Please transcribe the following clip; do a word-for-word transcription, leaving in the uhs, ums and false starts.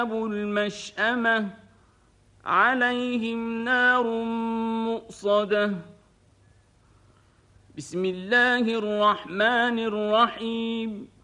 المشأمة عليهم نار مؤصدة بسم الله الرحمن الرحيم